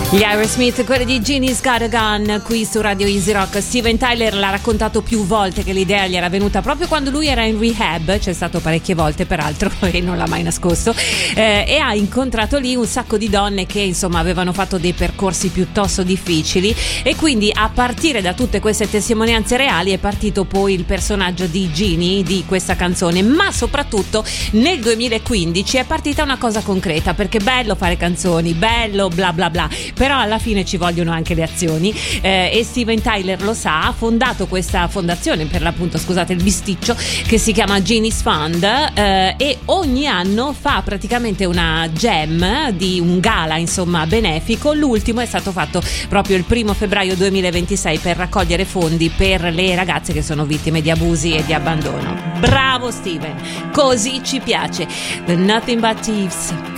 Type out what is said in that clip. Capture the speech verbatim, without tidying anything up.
Gli Aerosmith, quelli di Genie's Got a Gun, qui su Radio Easy Rock. Steven Tyler l'ha raccontato più volte che l'idea gli era venuta proprio quando lui era in rehab, c'è stato parecchie volte peraltro e non l'ha mai nascosto, eh, e ha incontrato lì un sacco di donne che insomma avevano fatto dei percorsi piuttosto difficili, e quindi a partire da tutte queste testimonianze reali è partito poi il personaggio di Genie, di questa canzone. Ma soprattutto nel duemilaquindici è partita una cosa concreta, perché bello fare canzoni, bello bla bla bla, però alla fine ci vogliono anche le azioni, eh, e Steven Tyler lo sa. Ha fondato questa fondazione, per l'appunto, scusate il bisticcio, che si chiama Genie's Fund, eh, e ogni anno fa praticamente una jam di un gala insomma benefico. L'ultimo è stato fatto proprio il primo febbraio duemilaventisei per raccogliere fondi per le ragazze che sono vittime di abusi e di abbandono. Bravo Steven, così ci piace. The Nothing But Thieves.